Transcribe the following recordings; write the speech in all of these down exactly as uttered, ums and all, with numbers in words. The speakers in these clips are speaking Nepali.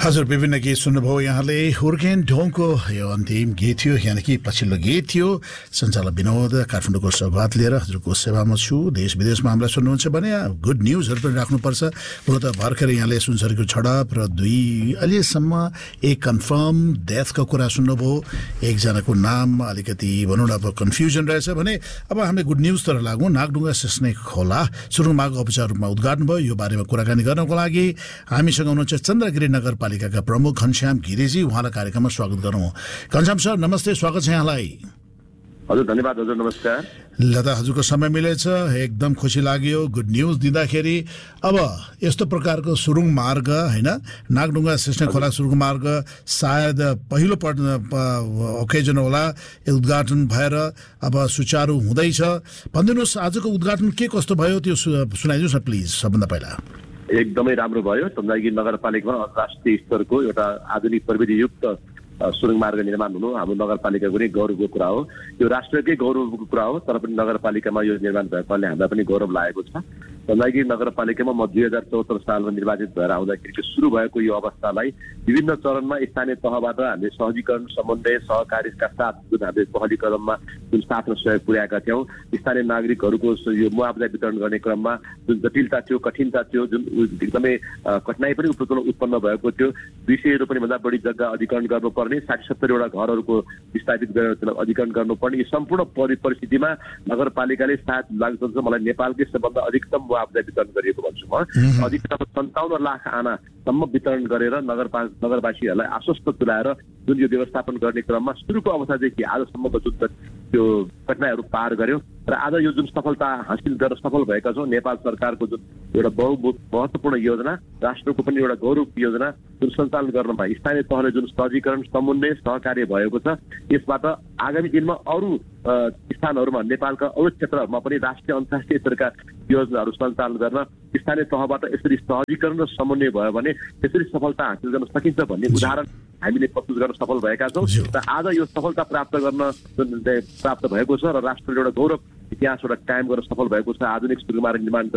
हजुर विभिन्न गीत सुन्नुभयो यहाँले हुर्केन ढोङको यो अन्तिम गीत थियो यानि कि पछिल्लो गीत थियो सञ्चालक विनोद काठमाडौँको सौगात लिएर हजुरको सेवामा छु। देश विदेशमा हामीलाई सुन्नुहुन्छ भने गुड न्युजहरू पनि राख्नुपर्छ। हुन त भर्खर यहाँले सुनसरीको झडप र दुई अहिलेसम्म एक कन्फर्म डेथको कुरा सुन्नुभयो। एकजनाको नाम अलिकति भनौँ न अब कन्फ्युजन रहेछ भने अब हामीले गुड न्युजतिर लागौँ। नागढुङ्गा सिस्ने खोला सुरुङमार्ग औपचारिक रूपमा उद्घाटन भयो। यो बारेमा कुराकानी गर्नको लागि हामीसँग हुनुहुन्छ चन्द्रगिरी नगरपालिकाका प्रमुख घनश्याम गिरीजी। उहाँलाई कार्यक्रममा स्वागत गरौँ। घनश्याम सर नमस्ते, स्वागत छ यहाँलाई। हजुर धन्यवाद हजुर, नमस्कार। ल त हजुरको समय मिलेछ, एकदम खुसी लाग्यो गुड न्युज दिँदाखेरि। अब यस्तो प्रकारको सुरुङ मार्ग होइन नागढुङ्गा सिस्ने खोला सुरुङ मार्ग सायद पहिलो पल्ट ओकेजन होला उद्घाटन भएर अब सुचारू हुँदैछ। भनिदिनुहोस् आजको उद्घाटन के कस्तो भयो त्यो सुनाइदिनुहोस् न प्लिज। सबभन्दा पहिला एकदमै राम्रो भयो। चन्द्रगिरी नगरपालिकामा अन्तर्राष्ट्रिय स्तरको एउटा आधुनिक प्रविधियुक्त सुरुङ मार्ग निर्माण हुनु हाम्रो नगरपालिकाको पनि गौरवको कुरा हो। यो राष्ट्रकै गौरवको कुरा हो, तर पनि नगरपालिकामा यो निर्माण भएकोले हामीलाई पनि गौरव लागेको छ। चन्द्रगिरी नगरपालिकामा म दुई हजार चौहत्तर सालमा निर्वाचित भएर आउँदाखेरि सुरु भएको यो अवस्थालाई विभिन्न चरणमा स्थानीय तहबाट हामीले सहजीकरण समन्वय सहकारीका साथ जुन हामीले पहली कदममा जुन साथ र सहयोग पुर्याएका थियौँ, स्थानीय नागरिकहरूको यो मुआवजा वितरण गर्ने क्रममा जुन जटिलता थियो कठिनता थियो, जुन एकदमै कठिनाइ पनि उत्पन्न भएको थियो। दुई सय रुपियाँ भन्दा बढी जग्गा अधिकरण गर्नुपर्ने, साठी सत्तरीवटा घरहरूको विस्थापित गरेर त्यसलाई अधिकरण गर्नुपर्ने, यी सम्पूर्ण परिस्थितिमा नगरपालिकाले साथ लाग्छ मलाई नेपालकै सबभन्दा अधिकतम मुआवजा वितरण गरिएको भन्छु म। अधिकतम सन्ताउन्न लाख आनासम्म वितरण गरेर नगरपा नगरवासीहरूलाई आश्वस्त तुल्याएर जुन यो व्यवस्थापन गर्ने क्रममा सुरुको अवस्थादेखि आजसम्मको जुन त्यो घटनाहरू पार गर्यो र आज यो जुन सफलता हासिल गरेर सफल भएका छौँ। नेपाल सरकारको जुन एउटा बहु महत्त्वपूर्ण योजना, राष्ट्रको पनि एउटा गौरव योजना जुन सञ्चालन गर्नमा स्थानीय तहले जुन सहजीकरण समन्वय सहकार्य भएको छ, यसबाट आगामी दिनमा अरू स्थानहरूमा नेपालका अरू क्षेत्रहरूमा पनि राष्ट्रिय अन्तर्राष्ट्रिय स्तरका योजनाहरू सञ्चालन गर्न स्थानीय तहबाट यसरी सहजीकरण र समन्वय भयो भने त्यसरी सफलता हासिल गर्न सकिन्छ भन्ने उदाहरण हामीले प्रस्तुत गर्न सफल भएका छौँ। र आज यो सफलता प्राप्त गर्न प्राप्त भएको छ र राष्ट्रले एउटा गौरव इतिहास एउटा कायम गर्न सफल भएको छ। आधुनिक सुरुङमार्ग निर्माण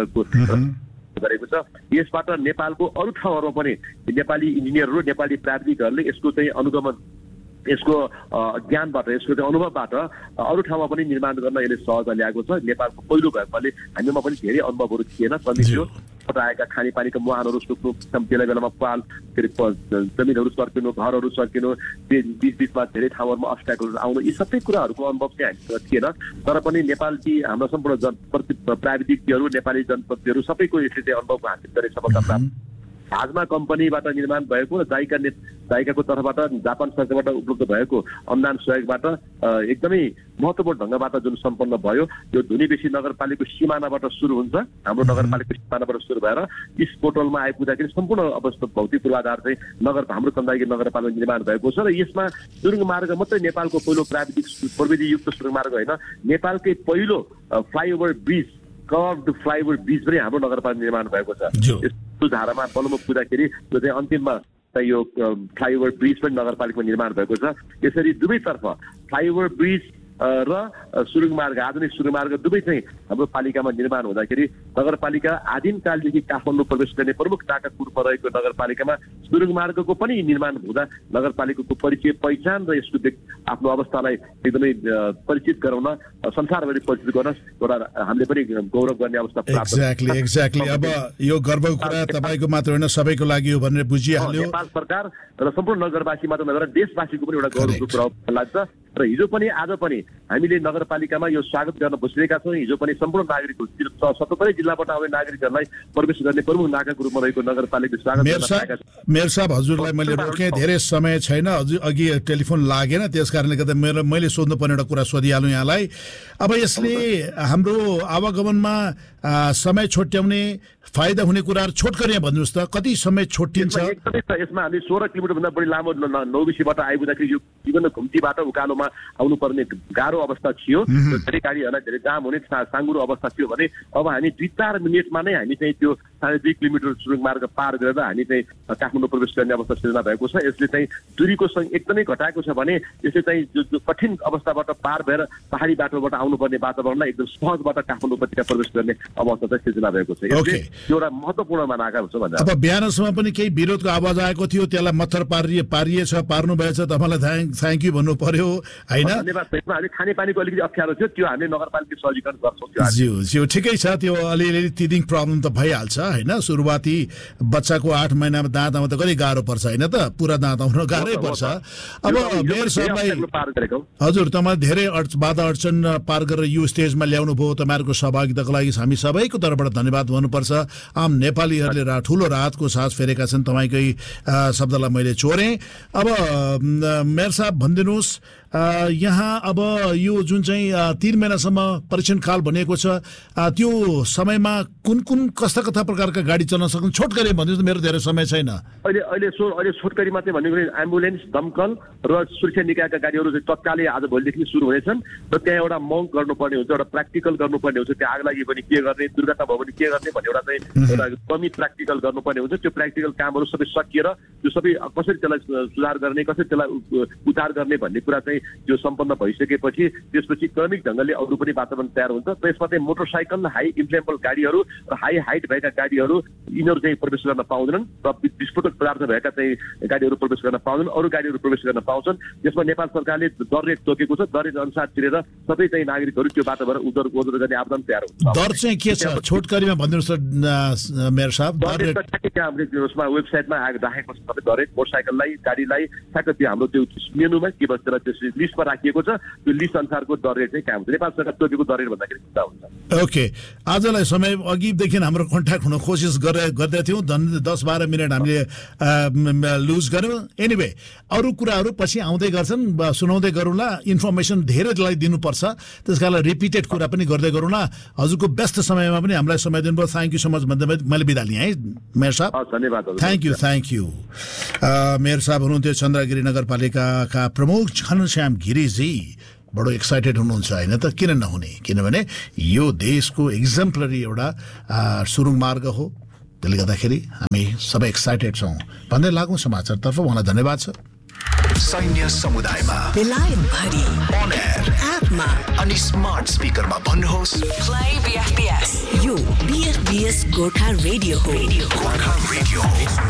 गरेको छ। यसबाट नेपालको अरू ठाउँहरूमा पनि नेपाली इन्जिनियरहरू नेपाली प्राविधिकहरूले यसको चाहिँ अनुगमन यसको ज्ञानबाट यसको चाहिँ अनुभवबाट अरू ठाउँमा पनि निर्माण गर्न यसले सहज ल्याएको छ। नेपालको पहिलो भएकोले हामीमा पनि धेरै अनुभवहरू थिएन, कमी थियो। आएका खानेपानीको मुहानहरू सुक्नु, बेला बेलामा पाल के अरे जमिनहरू सर्किनु, घरहरू सर्किनु, बिच बिचमा धेरै ठाउँहरूमा अब्स्ट्याकलहरू आउनु, यी सबै कुराहरूको अनुभव चाहिँ हामीसँग थिएन। तर पनि नेपाली हाम्रो सम्पूर्ण जन प्राविधिकहरू नेपाली जनप्रतिनिधिहरू सबैको यसले चाहिँ अनुभव हासिल गरे सफलता प्राप्त। हाजमा कम्पनीबाट निर्माण भएको र जाइका जाइकाको तर्फबाट जापान सरकारबाट उपलब्ध भएको अनुदान सहयोगबाट एकदमै महत्त्वपूर्ण ढङ्गबाट जुन सम्पन्न भयो। यो धुनीबेसी नगरपालिकाको सिमानाबाट सुरु हुन्छ, हाम्रो नगरपालिकाको सिमानाबाट सुरु भएर इस पोर्टलमा आइपुग्दाखेरि सम्पूर्ण अवस्था भौतिक पूर्वाधार चाहिँ नगर हाम्रो चन्द्रगिरी नगरपालिका निर्माण भएको छ। र यसमा सुरुङ मार्ग मात्रै नेपालको पहिलो प्राविधिक प्रविधियुक्त सुरुङ मार्ग होइन, नेपालकै पहिलो फ्लाइओभर ब्रिज कर्भड फ्लाइओभर ब्रिज पनि हाम्रो नगरपालिका निर्माण भएको छ। यस्तो धारामा बलुमा पुग्दाखेरि त्यो चाहिँ अन्तिममा यो फ्लाइओभर ब्रिज पनि नगरपालिकामा निर्माण भएको छ। यसरी दुवैतर्फ फ्लाइओभर ब्रिज र सुरुङ मार्ग आधुनिक सुरुङ मार्ग दुवै चाहिँ हाम्रो पालिकामा निर्माण हुँदाखेरि नगरपालिका आदिमकालदेखि काठमाडौँ प्रवेश गर्ने प्रमुख नाका पूर्वमा रहेको नगरपालिकामा सुरुङ मार्गको पनि निर्माण हुँदा नगरपालिकाको परिचय पहिचान र यसको आफ्नो अवस्थालाई एकदमै परिचित गराउन संसारभरि परिचित गर्न एउटा हामीले पनि गौरव गर्ने अवस्था प्राप्त एक्ज्याक्टली एक्ज्याक्टली अब यो गर्वको कुरा तपाईँको मात्र होइन सबैको लागि हो भनेर बुझिहाल्यो। नेपाल सरकार र सम्पूर्ण नगरवासी मात्र नभएर देशवासीको पनि एउटा गौरवको कुरा लाग्छ। र हिजो पनि आज पनि हामीले नगरपालिकामा यो स्वागत गर्न बसिरहेका छौँ। हिजो पनि सम्पूर्ण नागरिकहरू सतहत्तरै जिल्लाबाट आउने नागरिकहरूलाई प्रवेश गर्ने प्रमुख नाकाको रूपमा रहेको नगरपालिकाले स्वागत गर्न। मेयर साहब हजुरलाई मैले रोकेँ, धेरै समय छैन, अघि टेलिफोन लागेन, त्यस कारणले गर्दा मेरो मैले सोध्नुपर्ने एउटा कुरा सोधिहालौँ यहाँलाई। अब यसले हाम्रो आवागमनमा समय छोट्याउने फाइदा हुने कुराहरू छोटकरिया भन्नुहोस् त, कति समय छोटिन्छ? एकदमै छ। यसमा हामी सोह्र किलोमिटर भन्दा बढी लामो नौबिसीबाट आइपुग्दाखेरि यो विभिन्न घुम्तीबाट उकालोमा आउनुपर्ने गाह्रो अवस्था थियो, धेरै गाडीहरूलाई धेरै जाम हुने साँगुरो अवस्था थियो भने अब हामी दुई चार मिनटमा नै हामी चाहिँ त्यो साढे दुई किलोमिटर सुरुङ मार्ग पार गरेर हामी चाहिँ काठमाडौँ प्रवेश गर्ने अवस्था सिर्जना भएको छ। यसले चाहिँ दूरीको एकदमै घटाएको छ भने यसले चाहिँ जो कठिन अवस्थाबाट पार भएर पहाडी बाटोबाट आउनुपर्ने वातावरणलाई एकदम सहजबाट काठमाडौँ उपत्यका प्रवेश गर्ने अवस्था चाहिँ सिर्जना भएको छ। यसले एउटा महत्त्वपूर्ण मानेका हुन्छ भन्दा अब बिहानसम्म पनि केही विरोधको आवाज आएको थियो, त्यसलाई मत्थर पारिए पारिएछ पार्नु भएछ, तपाईँलाई थ्याङ्क थ्याङ्क यू भन्नु पर्यो होइन। धन्यवाद। त्यसमा अलिक खानेपानीको अलिकति अप्ठ्यारो थियो, त्यो हामीले नगरपालिका सहजीकरण गर्छौँ। ज्यू ज्यू ठिकै छ, त्यो अलिअलि तिदिङ प्रब्लम त भइहाल्छ होइन। सुरुवाती बच्चाको आठ महिनामा दाँत आउँदा कति गाह्रो पर्छ होइन त, पुरा दाँत आउन गाह्रै पर्छ। अब मेयर साहबलाई हजुर तपाईँ धेरै बाधा अडचन पार गरेर यो स्टेजमा ल्याउनु भयो, तपाईँहरूको सहभागिताको लागि हामी सबैको तर्फबाट धन्यवाद भन्नुपर्छ। आम नेपालीहरूले रा ठुलो राहतको सास फेरेका छन्, तपाईँकै शब्दलाई मैले चोरेँ। अब मेयर साहब भनिदिनुहोस्, यहाँ अब यो जुन चाहिँ तीन महिनासम्म परीक्षण काल भनिएको छ, त्यो समयमा कुन कुन कस्ता कस्ता प्रकारका गाडी चल्न सक्छन्? छोटकरी भनिदिनुहोस्, मेरो धेरै समय छैन। अहिले अहिले सो अहिले छोटकरी मात्रै भनेको एम्बुलेन्स, दमकल र सुरक्षा निकायका गाडीहरू चाहिँ तत्कालै आज भोलिदेखि सुरु हुनेछन् र त्यहाँ एउटा मङ्क गर्नुपर्ने हुन्छ, एउटा प्र्याक्टिकल गर्नुपर्ने हुन्छ। त्यहाँ आग लागि पनि के गर्ने, दुर्घटना भयो भने के गर्ने भन्ने एउटा चाहिँ एउटा कमी प्र्याक्टिकल गर्नुपर्ने हुन्छ। त्यो प्र्याक्टिकल कामहरू सबै सकिएर त्यो सबै कसरी त्यसलाई सुधार गर्ने, कसरी त्यसलाई उद्धार गर्ने भन्ने कुरा चाहिँ त्यो सम्पन्न भइसकेपछि त्यसपछि क्रमिक ढङ्गले अरू पनि वातावरण तयार हुन्छ। त्यसमा चाहिँ मोटरसाइकल, हाई इन्फ्लेमेबल गाडीहरू र हाई हाइट भएका गाडीहरू यिनीहरू चाहिँ प्रवेश गर्न पाउँदैनन् र विस्फोटक पदार्थ भएका चाहिँ गाडीहरू प्रवेश गर्न पाउँदैनन्, अरू गाडीहरू प्रवेश गर्न पाउँछन्। यसमा नेपाल सरकारले दर रेट तोकेको छ, दर रेट अनुसार तिरेर सबै चाहिँ नागरिकहरू त्यो बाटोबाट उद्धार उद्धार गर्ने आवेदन तयार हुन्छ। दर चाहिँ के छ छोटकरीमा भनिदिनुहोस् मेयर साहब? दर रेट ठ्याक्कै हामीले उसमा वेबसाइटमा राखेको छ सबै दर रेट, मोटरसाइकललाई गाडीलाई ठ्याक्कै त्यो हाम्रो त्यो मेनुमा के भन्छ त्यसलाई त्यो लिस्टमा राखिएको छ। त्यो लिस्ट अनुसारको दर रेट चाहिँ कहाँ हुन्छ, नेपाल सरकार तोकेको दर रेट भन्दाखेरि खुट्टा हुन्छ। ओके, आजलाई समय अघिदेखि हाम्रो कन्ट्याक्ट हुन कोसिस गरे गर्दै थियौँ, दस बाह्र मिनट हामीले लुज गऱ्यौँ। एनिवे अरू कुराहरू पछि आउँदै गर्छन्, सुनाउँदै गरौँला। इन्फर्मेसन धेरैलाई दिनुपर्छ, त्यस कारणले रिपिटेड कुरा पनि गर्दै गरौँला। हजुरको व्यस्त समयमा पनि हामीलाई समय दिनुभयो, थ्याङ्क यू सो मच भन्दै मैले बिदा लिएँ है मेयर साहब। धन्यवाद, thank you thank you. Mayor साहब हुनुहुन्थ्यो चन्द्रगिरी नगरपालिकाका प्रमुख घनश्याम गिरीजी। बडो एक्साइटेड हुनुहुन्छ होइन त, किन नहुने, किनभने यो देशको एक्जाम्पलरी एउटा सुरुङ मार्ग हो, त्यसले गर्दाखेरि हामी सबै एक्साइटेड छौँ भन्दै लागौँ समाचारतर्फ। उहाँलाई धन्यवाद छ। सैन्य समुदायमा बेलायत भरि अन एयर एपमा अनि स्मार्ट स्पिकरमा भन्नुहोस् प्ले बीएफबीएस। यो बीएफबीएस गोर्खा रेडियो हो। गोर्खा रेडियो।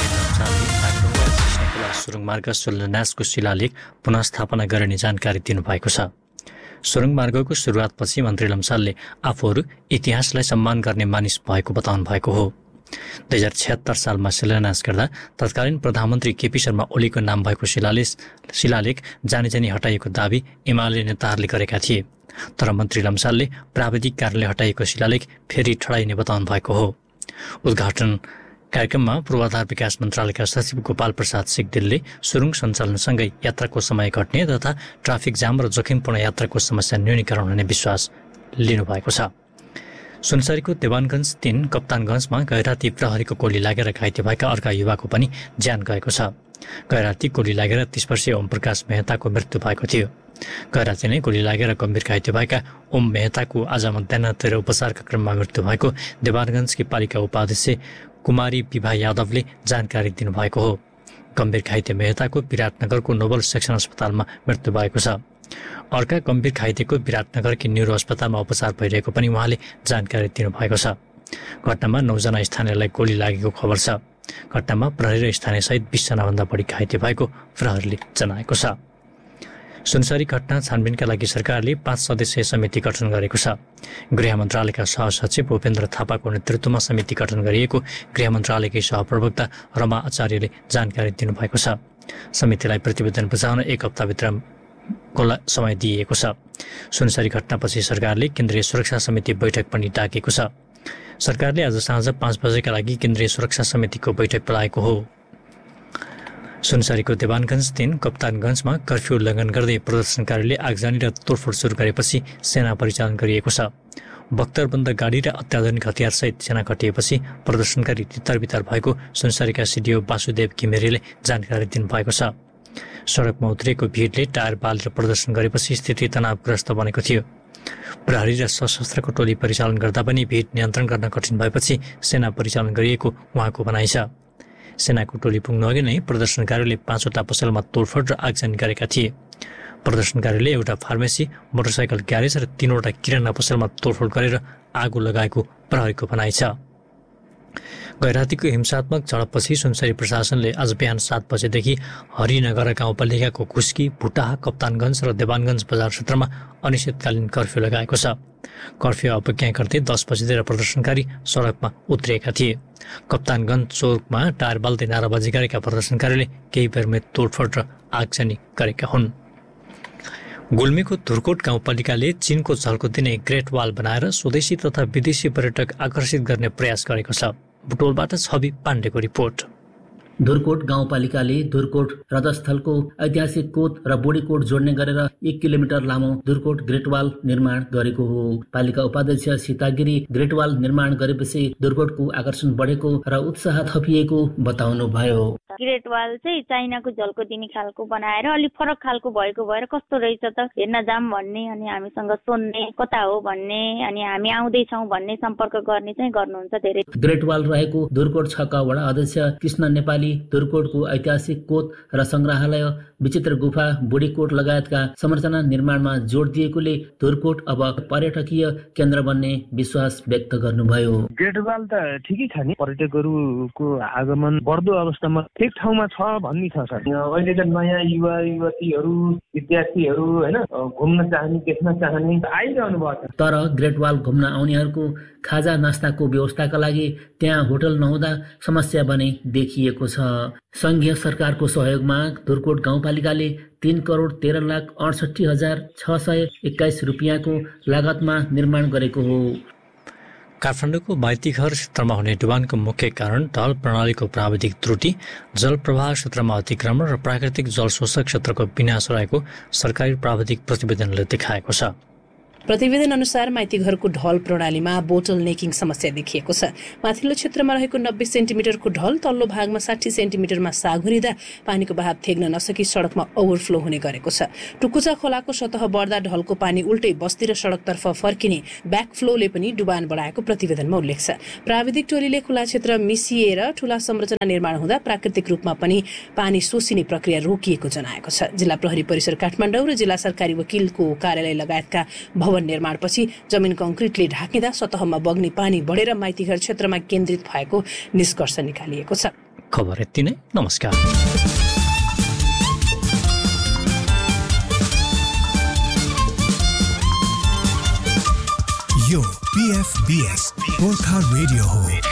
सुरुङ मार्ग शिलान्यासको शिलालेख पुनःस्थापना गर्ने जानकारी दिनुभएको छ। सुरुङ मार्गको सुरुवातपछि मन्त्री लम्सालले आफूहरू इतिहासलाई सम्मान गर्ने मानिस भएको बताउनु भएको हो। दुई हजार छिहत्तर सालमा शिलान्यास गर्दा तत्कालीन प्रधानमन्त्री केपी शर्मा ओलीको नाम भएको शिलालेख शिलालेख जानी जानी हटाइएको दावी एमाले नेताहरूले गरेका थिए। तर मन्त्री लम्सालले प्राविधिक कारणले हटाइएको शिलालेख फेरि ठडाइने बताउनु भएको हो। उद्घाटन कार्यक्रममा पूर्वाधार विकास मन्त्रालयका सचिव गोपाल प्रसाद सिगदेलले सुरुङ सञ्चालनसँगै यात्राको समय घट्ने तथा ट्राफिक जाम र जोखिमपूर्ण यात्राको समस्या न्यूनीकरण हुने विश्वास लिनुभएको छ। सुनसरीको देवानगञ्ज तीन कप्तानगञ्जमा गैराती प्रहरीको गोली लागेर घाइते भएका अर्का युवाको पनि ज्यान गएको छ। गैराती गोली लागेर तीस वर्षीय ओम प्रकाश मेहताको मृत्यु भएको थियो। गैराती नै गोली लागेर गम्भीर घाइते भएका ओम मेहताको आज मध्याहतिर उपचारका क्रममा मृत्यु भएको देवानगञ्जकी पालिका उपाध्यक्ष कुमारी विभा यादवले जानकारी दिनुभएको हो। गम्भीर घाइते मेहताको विराटनगरको नोबल सेक्सन अस्पतालमा मृत्यु भएको छ। अर्का गम्भीर घाइतेको विराटनगरकी न्युरो अस्पतालमा उपचार भइरहेको पनि उहाँले जानकारी दिनुभएको छ। घटनामा नौजना स्थानीयलाई गोली लागेको खबर छ। घटनामा प्रहरी र स्थानीयसहित बीसजनाभन्दा बढी घाइते भएको प्रहरीले जनाएको छ। सुनसरी घटना छानबिनका लागि सरकारले पाँच सदस्यीय समिति गठन गरेको छ। गृह मन्त्रालयका सहसचिव उपेन्द्र थापाको नेतृत्वमा समिति गठन गरिएको गृह मन्त्रालयकै सहप्रवक्ता रमा आचार्यले जानकारी दिनुभएको छ। समितिलाई प्रतिवेदन बुझाउन एक हप्ताभित्र को समय दिइएको छ। सुनसरी घटनापछि सरकारले केन्द्रीय सुरक्षा समिति बैठक पनि डाकेको छ। सरकारले आज साँझ पाँच बजेका लागि केन्द्रीय सुरक्षा समितिको बैठक बोलाएको हो। सुनसरीको देवानगञ्ज तीन कप्तानगञ्जमा कर्फ्यू उल्लङ्घन गर्दै प्रदर्शनकारीले आगजनी र तोडफोड सुरु गरेपछि सेना परिचालन गरिएको छ। बख्तरबन्द गाडी र अत्याधुनिक हतियारसहित सेना घटिएपछि प्रदर्शनकारी तितर बितर भएको सुनसरीका सिडिओ वासुदेव घिमिरेले जानकारी दिनुभएको छ। सडकमा उत्रिएको भिडले टायर बालेर प्रदर्शन गरेपछि स्थिति तनावग्रस्त बनेको थियो। प्रहरी र सशस्त्रको टोली परिचालन गर्दा पनि भिड नियन्त्रण गर्न कठिन भएपछि सेना परिचालन गरिएको उहाँको भनाइ छ। सेनाको टोली पुग्नु अघि नै प्रदर्शनकारीले पाँचवटा पसलमा तोडफोड र आगजनी गरेका थिए। प्रदर्शनकारीले एउटा फार्मेसी, मोटरसाइकल ग्यारेज र तीनवटा किराना पसलमा तोडफोड गरेर आगो लगाएको प्रहरीको भनाइ छ। गैरातीको हिंसात्मक झडपपछि सुनसरी प्रशासनले आज बिहान सात बजेदेखि हरिनगर गाउँपालिकाको खुस्की, भुटाहा, कप्तानगञ्ज र देवानगञ्ज बजार क्षेत्रमा अनिश्चितकालीन कर्फ्यू लगाएको छ। कर्फ्यू अवज्ञा गर्दै दस बजेतिर प्रदर्शनकारी सडकमा उत्रिएका थिए। कप्तानगञ्ज चौकमा टायर बाल्दै नाराबाजी गरेका प्रदर्शनकारीले केही बेरमै तोडफोड र आगजनी गरेका हुन्। गुल्मीको धुर्कोट गाउँपालिकाले चीनको झल्को दिने ग्रेट वाल बनाएर स्वदेशी तथा विदेशी पर्यटक आकर्षित गर्ने प्रयास गरेको छ। बुटोलबाट छवि पाण्डेको रिपोर्ट। धुर्कोट गाउँपालिकाले धुर्कोट रजस्थलको ऐतिहासिक कोट र बोडीकोट जोड्ने गरेर एक किलोमिटर लामो धुर्कोट ग्रेटवाल निर्माण गरेको हो। पालिका उपाध्यक्ष सीतागिरी ग्रेटवाल निर्माण गरेपछि धुर्कोटको आकर्षण बढेको र उत्साह थपिएको बताउनुभयो। ग्रेटवाल चाहिँ चाइनाको झल्को दिने खालको बनाएर अलिक फरक खालको भएको भएर कस्तो रहेछ त हेर्न जाम भन्ने अनि हामीसँग सोध्ने कता हो भन्ने अनि हामी आउँदैछौँ भन्ने सम्पर्क गर्ने चाहिँ गर्नुहुन्छ धेरै। ग्रेटवाल रहेको धुर्कोट छका वडा अध्यक्ष कृष्ण नेपाली धुर्कोटको ऐतिहासिक कोट र संग्रहालय, विचित्र गुफा, बुढीकोट लगायतका संरचना निर्माणमा जोड दिएकोले धुर्कोट अब पर्यटकीय केन्द्र बन्ने विश्वास व्यक्त गर्नुभयो। ग्रेटवाल त ठिकै छ नि, पर्यटकहरूको आगमन बढ्दो अवस्थामा एक ठाउँमा छ भन्ने छ सर। अहिलेका नयाँ युवा युवतीहरू, विद्यार्थीहरू हैन घुम्न चाहने, देख्न चाहने आइरहनु भएको छ। तर ग्रेटवाल घुम्न आउनेहरूको खाजा नास्ताको व्यवस्थाका लागि त्यहाँ होटल नहुँदा समस्या बने देखिएको छ। संघीय सरकारको सहयोगमा धुर्कोट गाउँपालिकाले तीन करोड तेह्र लाख अडसठी हजार छ सय एक्काइस रुपियाँको लागतमा निर्माण गरेको हो। काठमाडौँको माइतीघर क्षेत्रमा हुने डुबानको मुख्य कारण ढल प्रणालीको प्राविधिक त्रुटि, जल प्रवाह क्षेत्रमा अतिक्रमण र प्राकृतिक जल शोषक क्षेत्रको विनाश रहेको सरकारी प्राविधिक प्रतिवेदनले देखाएको छ। प्रतिवेदन अनुसार माइतीघरको ढल प्रणालीमा बोटल नेकिङ समस्या देखिएको छ। माथिल्लो क्षेत्रमा रहेको नब्बे सेन्टिमिटरको ढल तल्लो भागमा साठी सेन्टिमिटरमा साघुरिँदा पानीको बहाव थेग्न नसकी सडकमा ओभरफ्लो हुने गरेको छ। टुकुचा खोलाको सतह बढ्दा ढलको पानी उल्टै बस्ती र सडकतर्फ फर्किने ब्याकफ्लोले पनि डुबान बढाएको प्रतिवेदनमा उल्लेख छ। प्राविधिक टोलीले खुला क्षेत्र मिसिएर ठूला संरचना निर्माण हुँदा प्राकृतिक रूपमा पनि पानी सोसिने प्रक्रिया रोकिएको जनाएको छ। जिल्ला प्रहरी परिसर काठमाडौँ र जिल्ला सरकारी वकिलको कार्यालय लगायतका भवन निर्माणपछि जमिन कङ्क्रिटले ढाकिँदा सतहमा बग्ने पानी बढेर माइतीघर क्षेत्रमा केन्द्रित भएको निष्कर्ष निकालिएको छ। खबर यति नै। नमस्कार। यो पीएफबीएस गोर्खा रेडियो हो।